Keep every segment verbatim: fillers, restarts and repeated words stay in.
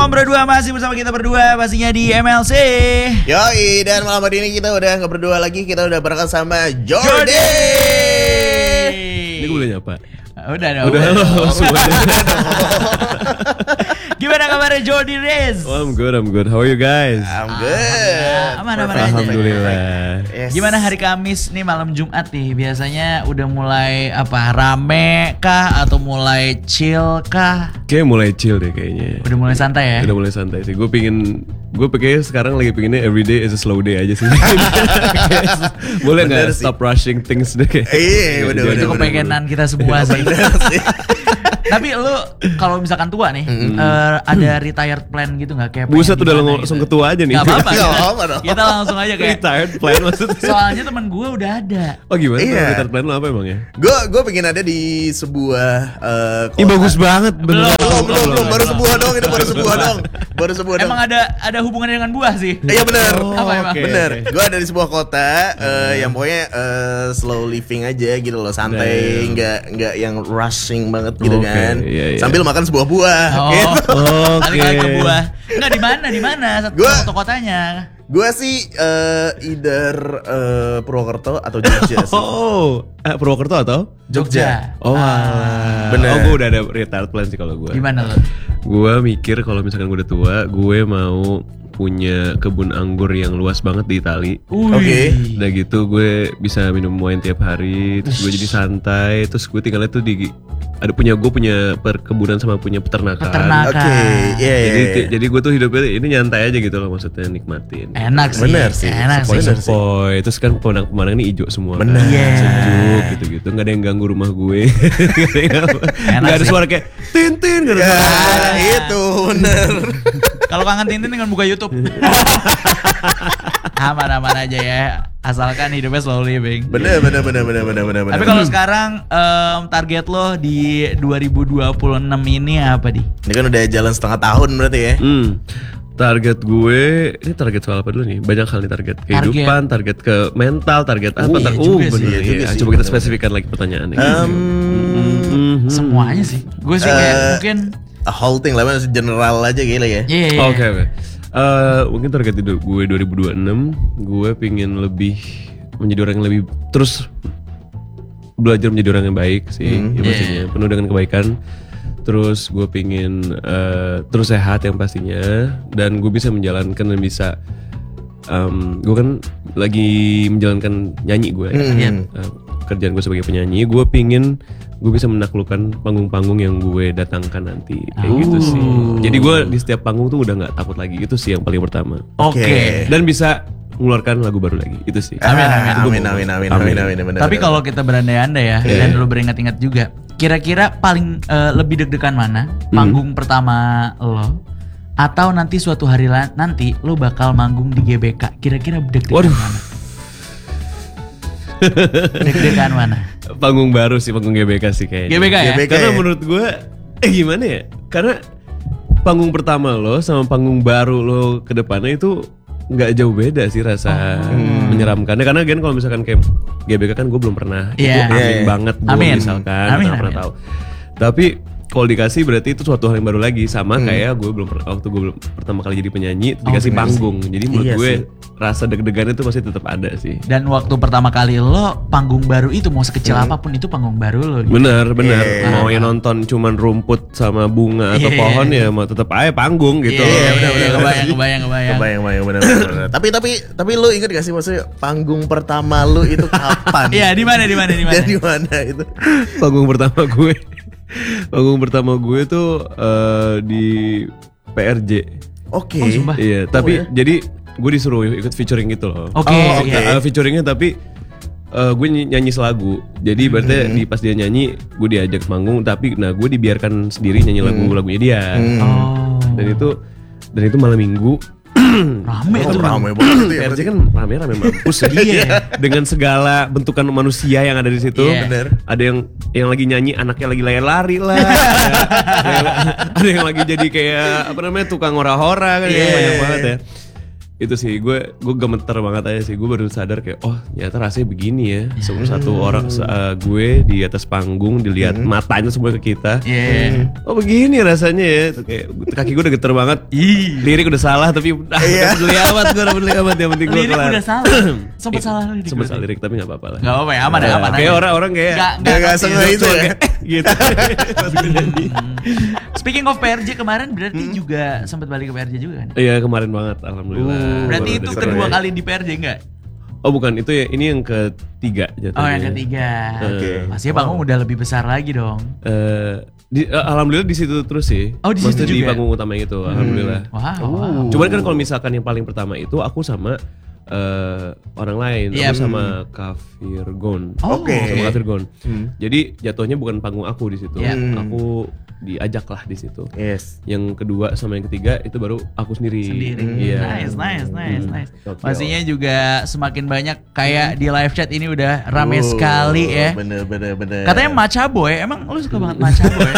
Ngomong Berdua masih bersama kita berdua pastinya di M L C. Yoi, dan malam hari ini kita udah gak berdua lagi, kita udah bareng sama Jordi. Jordi. Ini gue boleh nyapa? Udah dong. Udah langsung aja. Gimana kabarnya Jordi Rez? Oh, I'm good, I'm good. How are you guys? I'm good. Aman-aman aja. Alhamdulillah. Yes. Gimana hari Kamis nih malam Jumat nih? Biasanya udah mulai apa? Rame kah atau mulai chill kah? Kayak mulai chill deh kayaknya. Udah mulai santai ya? Udah mulai santai sih. Gue pingin, gue kayaknya sekarang lagi pinginnya every day is a slow day aja sih. Boleh nggak stop rushing things deh kayak. Iya, bener, Itu bener, kepengenan kita semua sih. Tapi lu kalau misalkan tua nih, Mm-hmm. uh, ada retired plan gitu nggak kayak? Buset pengen udah gimana langsung gitu? ketua aja nih. Gak apa-apa. Gak kita, apa-apa dong. kita langsung aja kayak. Retired plan maksudnya. Soalnya temen gue udah ada. Oh gimana? Iya. Retired plan lo apa emang ya? Gue gue pengen ada di sebuah uh, Ih bagus banget. Belum, Belum, belum, belum, baru sebuah dong, itu baru sebuah dong. Baru sebuah dong. Emang ada ada hubungannya dengan buah sih? Iya benar. Oh, Apa emang? oke. Bener, gue ada di sebuah kota uh, yang pokoknya uh, slow living aja gitu loh, santai, Damn. nggak nggak yang rushing banget gitu Oke, kan, iya, iya. sambil makan sebuah buah. Oh, Gitu. Kali kali ke buah. Enggak di mana di mana? Satu Gua- satu kotanya. Gue sih uh, either uh, Purwokerto atau Jogja sih. Oh, eh, Purwokerto atau? Jogja. Oh, Ah. bener. Bener. Oh, gue udah ada retired plan sih kalau gue. Gimana lo? Gue mikir kalau misalkan gue udah tua, gue mau punya kebun anggur yang luas banget di Itali. Oke. Udah gitu gue bisa minum wine tiap hari, terus gue jadi santai, terus gue tinggalnya tuh di ada punya gue punya perkebunan sama punya peternakan. Peternakan. Oke, iya iya. Jadi iya. jadi gue tuh hidupnya ini nyantai aja gitu loh, maksudnya nikmatin. Enak sih. Bener sih, Enak sih. Bener sih. Sepoi, terus kan pemandangan ini hijau semua. Bener. Kan? Iya. Sejuk gitu-gitu, nggak ada yang ganggu rumah gue. Nggak ada sih. suara kayak tintin, nggak ada Ya, suara. itu bener. Kalau kangen Tintin dengan buka YouTube. Aman-aman aja ya. Asalkan hidupnya slow living. Bener bener bener bener bener bener. Tapi kalau sekarang em, target lo di dua ribu dua puluh enam ini apa di? ini kan udah jalan setengah tahun berarti ya. Hmm. Target gue, ini target soal apa dulu nih? Banyak hal nih target kehidupan, target, ke mental, target apa? Oh, iya tar- juga uh, sih, bener, iya juga iya. sih, Coba kita bener. spesifikkan lagi pertanyaannya. Um, Mhm. Semuanya sih. Gue sih kayak Eh, mungkin a whole thing lah, maksudnya general aja gila ya. iya. iya, Oke iya. oke. Eh, mungkin target hidup gue dua ribu dua puluh enam, gue pingin lebih menjadi orang yang lebih terus belajar menjadi orang yang baik sih, Hmm. ya Iya, pastinya iya. penuh dengan kebaikan. Terus gue pingin eh, terus sehat yang pastinya, dan gue bisa menjalankan dan bisa em, gue kan lagi menjalankan nyanyi gue ya. Hmm. Iya. Eh, kerjaan gue sebagai penyanyi, gue pingin gue bisa menaklukkan panggung-panggung yang gue datangkan nanti kayak gitu Oh. sih. Jadi gue di setiap panggung tuh udah nggak takut lagi, itu sih yang paling pertama. Oke. Oke. Dan bisa mengeluarkan lagu baru lagi, itu sih. Amin, amin, Ah, amin, amin, amin, amin, amin, amin, Tapi bener. kalau kita berandai-andai ya, Iya. dan lu beringat-ingat juga, kira-kira paling eh, lebih deg-degan mana? Panggung pertama lo, atau nanti suatu hari la- nanti lo bakal manggung di G B K? Kira-kira deg-degan Waduh. mana? Deg-degan mana? Panggung baru sih, panggung G B K sih kayaknya. G B K ya? G B K. Karena ya? menurut gue, eh gimana ya? Karena panggung pertama lo sama panggung baru lo ke depannya itu nggak jauh beda sih rasa menyeramkannya. Karena kan kalau misalkan kayak G B K kan gue belum pernah, Iya. gue amin Iya, iya. banget gue Amin. misalkan, Amin, nggak pernah amin. tahu. Tapi kalau dikasih berarti itu suatu hal yang baru lagi, sama Hmm. kayak gue belum per- waktu gue belum pertama kali jadi penyanyi dikasih bener panggung. Jadi menurut Iya gue sih. rasa deg-degannya itu pasti tetap ada sih. Dan waktu pertama kali lo panggung baru itu mau sekecil Hmm. apapun itu panggung baru lo. Gitu. Bener bener. Iya. Mau yang nonton cuman rumput sama bunga atau Iya. pohon ya mau tetap aja panggung gitu. Iya, Iya, iya, bener, iya, bener, kebayang, bener. kebayang, kebayang. Kebayang, kebayang, bener, bener, bener. Tapi tapi tapi lu inget gak sih maksudnya panggung pertama lu itu kapan? Iya, di mana, di mana, di mana? Dan di mana itu? Panggung pertama gue. Panggung pertama gue tuh eh, di P R J. Oke. Oh, sumpah. Iya, tapi ya? jadi gue disuruh ikut featuring gitu loh. Oke, Oh, oke. oke. Eh, featuringnya tapi eh, gue ny- nyanyi selagu. Jadi berarti di pas dia nyanyi gue diajak manggung, tapi nah gue dibiarkan sendiri nyanyi lagu-lagunya dia. Oh. Dan itu dan itu malam minggu. Rame Oh, tuh. ramai banget itu ya. P R J berarti. kan rame-rame mampus ya. Iya. Dengan segala bentukan manusia yang ada di situ. Iya. Bener. Ada yang yang lagi nyanyi anaknya lagi lari-lari lah. ada, yang, ada yang lagi jadi kayak apa namanya tukang hora-hora kan, Iya. ya, banyak banget ya. itu sih gue gue gemeter banget aja sih, gue baru sadar kayak oh ternyata rasanya begini ya, semua satu orang uh, gue di atas panggung dilihat hmm. matanya semua ke kita, yeah. oh begini rasanya ya, tuh kayak kaki gue udah geter banget, Ih. lirik udah salah tapi udah yeah. peduli amat, gue udah peduli amat, yang penting gue lirik kelar. udah salah, sempat salah lirik, sempat salah lirik tapi nggak apa-apa lah, nggak apa-apa ya, aman ya, aman. Kayak orang-orang kayak nggak nggak sengaja itu ya, gitu. Speaking of P R J kemarin berarti juga sempat balik ke P R J juga kan? Iya kemarin banget, alhamdulillah. Berarti itu kedua kali di P R J enggak? Oh bukan, itu ya, ini yang ketiga jatuhnya. Oh yang ketiga. Oke. Okay. Pastinya panggung wow. udah lebih besar lagi dong. Uh, di, uh, alhamdulillah di situ terus sih. Oh di situ juga. Di panggung utama itu, hmm. alhamdulillah. Wow. wow. Cuman kan kalau misalkan yang paling pertama itu aku sama uh, orang lain, yep. aku sama Kak Virgon. Oh, Oke. Okay. Sama Kak Virgon. Hmm. Jadi jatuhnya bukan panggung aku di situ. Yep. Aku diajak lah di situ. Yes. Yang kedua sama yang ketiga itu baru aku sendiri. Sendiri. Hmm. Yeah. Nice, nice, nice, hmm. nice. Pastinya juga semakin banyak kayak di live chat ini udah rame oh, sekali ya. Bener, bener, bener. Katanya Macha Boy, emang lu suka banget Macha Boy?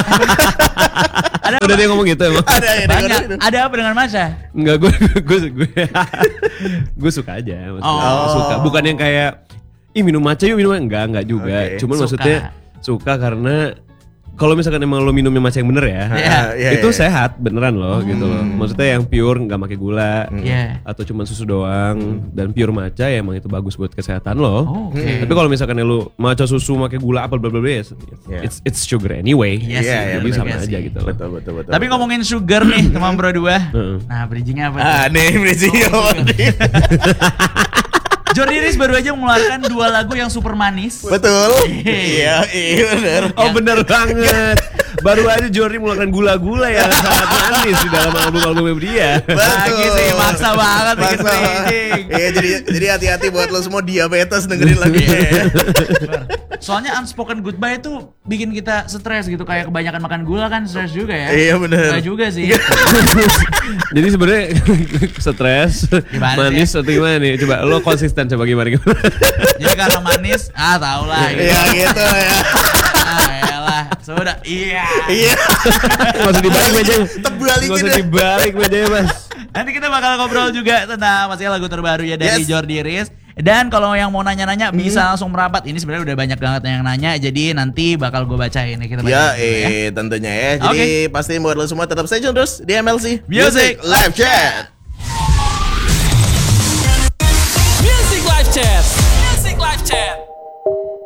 Ada udah dia ngomong gitu emang. Ada ya, banyak. Ada apa dengan Macha? Enggak, gue gue gue gue suka aja. Maksudnya. Oh. Suka. Bukan yang kayak ih minum matcha yuk minum enggak enggak juga. Okay. Cuman suka. Maksudnya suka karena kalau misalkan emang lo minumnya matcha yang bener ya, yeah. Yeah, itu yeah. sehat beneran loh hmm. gitu loh. Maksudnya yang pure nggak pakai gula, yeah. atau cuma susu doang hmm. dan pure matcha ya emang itu bagus buat kesehatan lo. Oh, okay. Tapi kalau misalkan lo matcha susu pakai gula apa bla bla bla, it's it's sugar anyway. Yes, yeah, jadi yeah, sama yes, aja gitu. Betul betul betul. Tapi betul. ngomongin sugar nih teman Bro dua. Nah bridgingnya apa? Ah nih bridgingnya apa nih? Jordi Riz baru aja mengeluarkan dua lagu yang super manis. Betul. Iya, iya benar. Oh benar banget. Baru aja Jordi mengeluarkan gula-gula yang sangat manis di dalam album-albumnya dia. Lagi sih maksa banget bikin bridging. Iya jadi jadi hati-hati buat lo semua diabetes dengerin lagunya. Soalnya unspoken goodbye itu bikin kita stres gitu, kayak kebanyakan makan gula kan stres juga ya. Iya benar. Enggak juga sih. Jadi sebenarnya stres, manis atau gimana nih? Coba lo konsisten coba gimana gimana. Jadi karena manis, ah tau lah. Iya gitu ya. Ah elah, sudah. Iya. Iya. Enggak usah dibalik mejanya. Terbalikin. Enggak usah dibalik mejanya, Mas. Nanti kita bakal ngobrol juga tentang masih lagu terbaru ya dari yes. Jordi Riz. Dan kalau yang mau nanya-nanya hmm. bisa langsung merapat. Ini sebenarnya udah banyak banget yang nanya. Jadi nanti bakal gue bacain nih, kita bacain. Ya, eh ya. tentunya ya. Jadi okay. pasti buat lo semua tetap stay tune terus di M L C Music, Music Live Chat. Music Live Chat.